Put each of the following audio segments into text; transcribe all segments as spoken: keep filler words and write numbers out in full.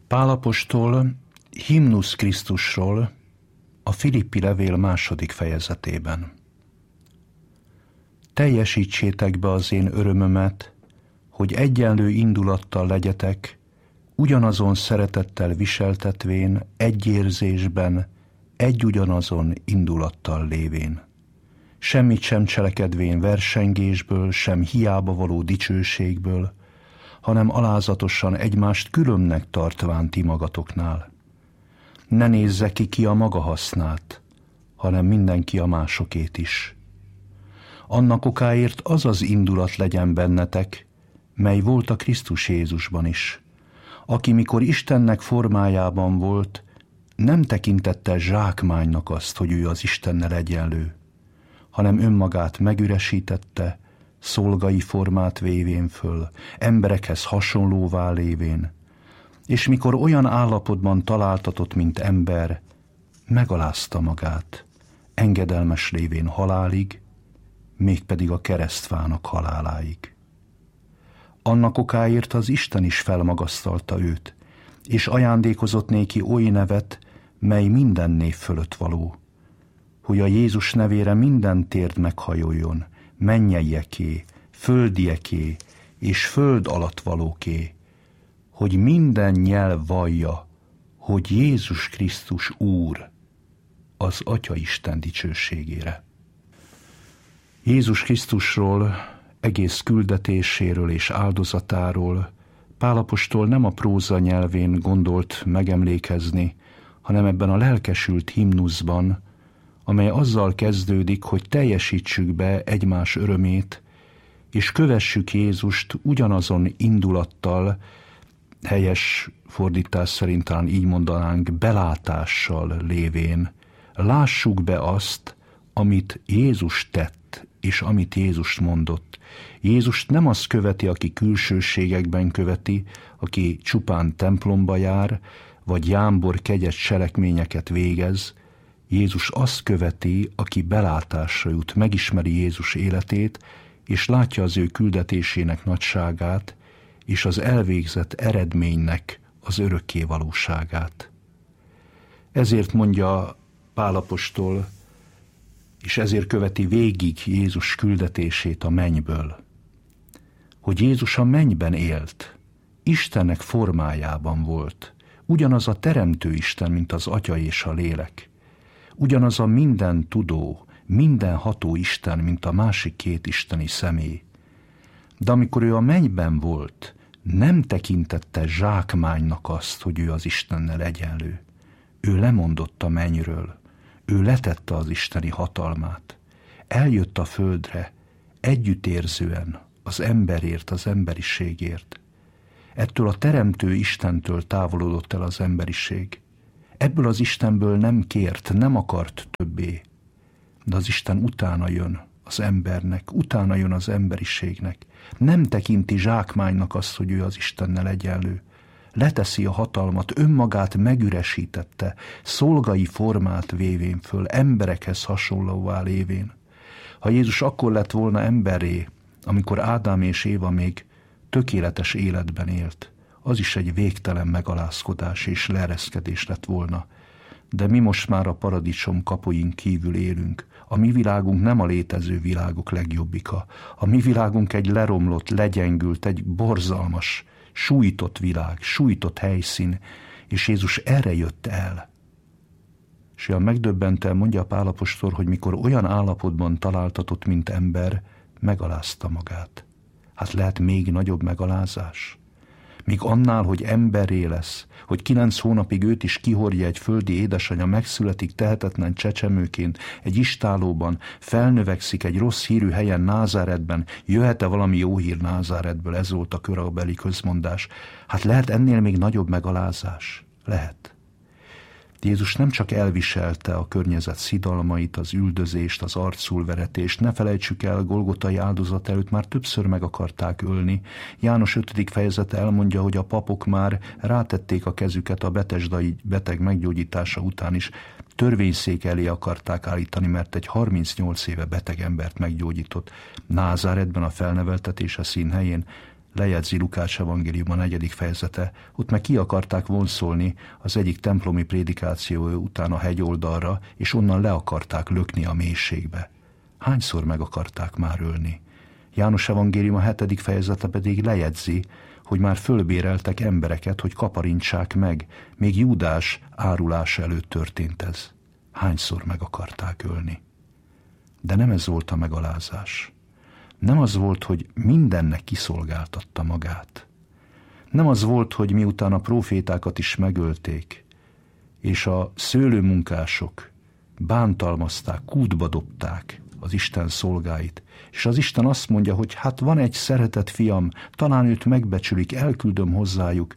Pál apostol himnusz Krisztusról a Filippi levél második fejezetében. Teljesítsétek be az én örömömet, hogy egyenlő indulattal legyetek, ugyanazon szeretettel viseltetvén, egy érzésben, egy ugyanazon indulattal lévén. Semmit sem cselekedvén versengésből, sem hiába való dicsőségből, hanem alázatosan egymást különbnek tartván ti magatoknál. Ne nézze ki ki a maga hasznát, hanem mindenki a másokét is. Annak okáért az az indulat legyen bennetek, mely volt a Krisztus Jézusban is, aki mikor Istennek formájában volt, nem tekintette zsákmánynak azt, hogy ő az Istennel egyenlő, hanem önmagát megüresítette, szolgai formát vévén föl, emberekhez hasonlóvá lévén, és mikor olyan állapotban találtatott, mint ember, megalázta magát, engedelmes lévén halálig, mégpedig a keresztfának haláláig. Annak okáért az Isten is felmagasztalta őt, és ajándékozott néki oly nevet, mely minden név fölött való, hogy a Jézus nevére minden térd meghajoljon, mennyeieké, földieké és föld alatt valóké, hogy minden nyelv vallja, hogy Jézus Krisztus Úr, az Atya Isten dicsőségére. Jézus Krisztusról, egész küldetéséről és áldozatáról Pál apostol nem a próza nyelvén gondolt megemlékezni, hanem ebben a lelkesült himnuszban, amely azzal kezdődik, hogy teljesítsük be egymás örömét, és kövessük Jézust ugyanazon indulattal, helyes fordítás szerint talán így mondanánk, belátással lévén. Lássuk be azt, amit Jézus tett, és amit Jézus mondott. Jézus nem azt követi, aki külsőségekben követi, aki csupán templomba jár, vagy jámbor kegyes cselekményeket végez. Jézus azt követi, aki belátásra jut, megismeri Jézus életét, és látja az ő küldetésének nagyságát, és az elvégzett eredménynek az örökké valóságát. Ezért mondja Pál apostol, és ezért követi végig Jézus küldetését a mennyből, hogy Jézus a mennyben élt, Istennek formájában volt, ugyanaz a teremtő Isten, mint az Atya és a Lélek, ugyanaz a minden tudó, minden ható Isten, mint a másik két isteni személy. De amikor ő a mennyben volt, nem tekintette zsákmánynak azt, hogy ő az Istennel egyenlő. Ő lemondott a mennyről, ő letette az isteni hatalmát. Eljött a földre együttérzően az emberért, az emberiségért. Ettől a teremtő Istentől távolodott el az emberiség. Ebből az Istenből nem kért, nem akart többé. De az Isten utána jön az embernek, utána jön az emberiségnek. Nem tekinti zsákmánynak azt, hogy ő az Istennel egyenlő. Leteszi a hatalmat, önmagát megüresítette, szolgai formát vévén föl, emberekhez hasonlóvá lévén. Ha Jézus akkor lett volna emberré, amikor Ádám és Éva még tökéletes életben élt, az is egy végtelen megalázkodás és leereszkedés lett volna. De mi most már a paradicsom kapuin kívül élünk. A mi világunk nem a létező világok legjobbika. A mi világunk egy leromlott, legyengült, egy borzalmas, sújtott világ, sújtott helyszín, és Jézus erre jött el. És olyan megdöbbenten mondja Pál apostol, hogy mikor olyan állapotban találtatott, mint ember, megalázta magát. Hát lehet még nagyobb megalázás? Míg annál, hogy emberré lesz, hogy kilenc hónapig őt is kihordja egy földi édesanyja, megszületik tehetetlen csecsemőként, egy istállóban, felnövekszik egy rossz hírű helyen, Názáretben, jöhet-e valami jó hír Názáretből? Ez volt a korabeli közmondás. Hát lehet ennél még nagyobb megalázás? Lehet. Jézus nem csak elviselte a környezet szidalmait, az üldözést, az arcúlveretést, ne felejtsük el, Golgotai áldozat előtt már többször meg akarták ölni. János ötödik fejezete elmondja, hogy a papok már rátették a kezüket a betesdai beteg meggyógyítása után is. Törvényszék elé akarták állítani, mert egy harmincnyolc éve beteg embert meggyógyított. Názáretben a felneveltetése színhelyén lejegyzi Lukács evangélium a negyedik fejezete, ott meg ki akarták vonszolni az egyik templomi prédikáció után a hegyoldalra, és onnan le akarták lökni a mélységbe. Hányszor meg akarták már ölni? János evangélium a hetedik fejezete pedig lejegyzi, hogy már fölbéreltek embereket, hogy kaparintsák meg, még Júdás árulása előtt történt ez. Hányszor meg akarták ölni? De nem ez volt a megalázás. Nem az volt, hogy mindennek kiszolgáltatta magát. Nem az volt, hogy miután a prófétákat is megölték, és a szőlőmunkások bántalmazták, kútba dobták az Isten szolgáit, és az Isten azt mondja, hogy hát van egy szeretett fiam, talán őt megbecsülik, elküldöm hozzájuk,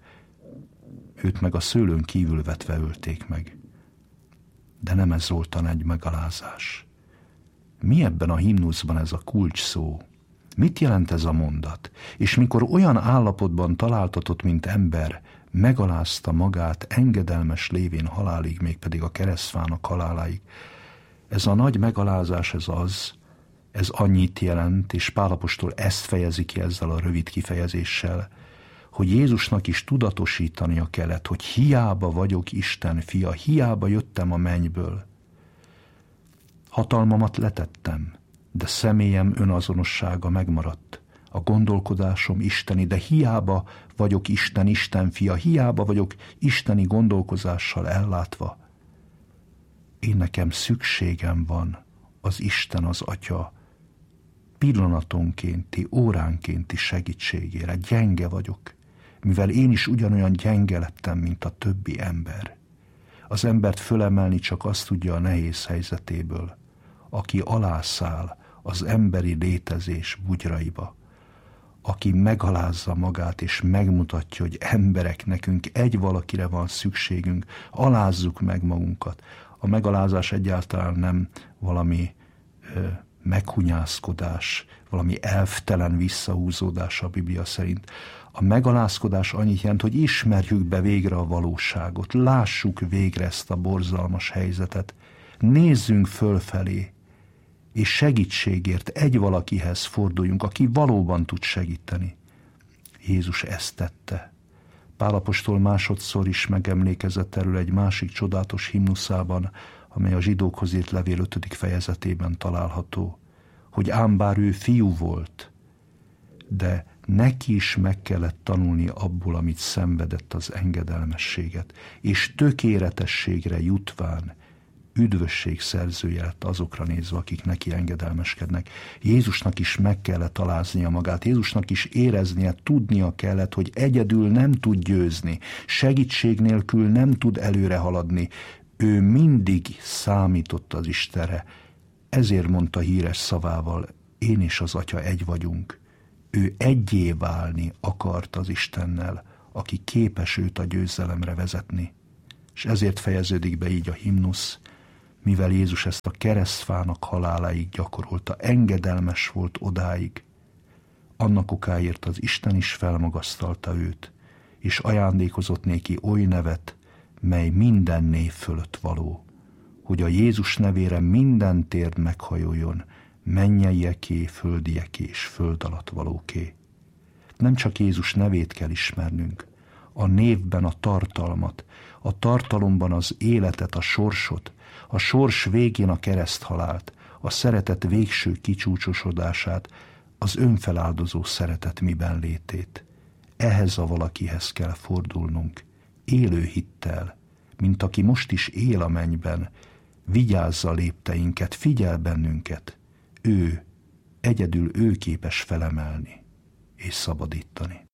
őt meg a szőlőn kívül vetve ölték meg. De nem ez volt a nagy megalázás. Mi ebben a himnuszban ez a kulcs szó? Mit jelent ez a mondat? És mikor olyan állapotban találtatott, mint ember, megalázta magát engedelmes lévén halálig, mégpedig a keresztfának haláláig. Ez a nagy megalázás, ez az, ez annyit jelent, és Pál apostol ezt fejezi ki ezzel a rövid kifejezéssel, hogy Jézusnak is tudatosítania kellett, hogy hiába vagyok Isten fia, hiába jöttem a mennyből. Hatalmamat letettem, de személyem önazonossága megmaradt. A gondolkodásom isteni, de hiába vagyok Isten, Isten fia, hiába vagyok isteni gondolkozással ellátva. Én nekem szükségem van az Isten, az Atya pillanatonkénti, óránkénti segítségére. Gyenge vagyok, mivel én is ugyanolyan gyenge lettem, mint a többi ember. Az embert fölemelni csak azt tudja a nehéz helyzetéből, aki alászáll az emberi létezés bugyraiba, aki megalázza magát és megmutatja, hogy emberek, nekünk egy valakire van szükségünk, alázzuk meg magunkat. A megalázás egyáltalán nem valami ö, meghunyászkodás, valami elftelen visszahúzódás a Biblia szerint. A megalázkodás annyit jelent, hogy ismerjük be végre a valóságot, lássuk végre ezt a borzalmas helyzetet, nézzünk fölfelé, és segítségért egy valakihez forduljunk, aki valóban tud segíteni. Jézus ezt tette. Pál apostol másodszor is megemlékezett erről egy másik csodálatos himnuszában, amely a zsidókhoz írt levél ötödik fejezetében található, hogy ám bár ő fiú volt, de neki is meg kellett tanulni abból, amit szenvedett, az engedelmességet, és tökéletességre jutván üdvösség szerzője lett azokra nézve, akik neki engedelmeskednek. Jézusnak is meg kellett aláznia magát, Jézusnak is éreznie, tudnia kellett, hogy egyedül nem tud győzni, segítség nélkül nem tud előre haladni. Ő mindig számított az Istenre. Ezért mondta híres szavával, én és az Atya egy vagyunk. Ő egyé válni akart az Istennel, aki képes őt a győzelemre vezetni. És ezért fejeződik be így a himnusz, mivel Jézus ezt a keresztfának haláláig gyakorolta, engedelmes volt odáig, annak okáért az Isten is felmagasztalta őt, és ajándékozott néki oly nevet, mely minden név fölött való, hogy a Jézus nevére minden térd meghajoljon, mennyeieké, földieké és föld alatt valóké. Nem csak Jézus nevét kell ismernünk, a névben a tartalmat, a tartalomban az életet, a sorsot, a sors végén a kereszthalált, a szeretet végső kicsúcsosodását, az önfeláldozó szeretet miben létét. Ehhez a valakihez kell fordulnunk, élő hittel, mint aki most is él a mennyben, vigyázza lépteinket, figyel bennünket. Ő, egyedül ő képes felemelni és szabadítani.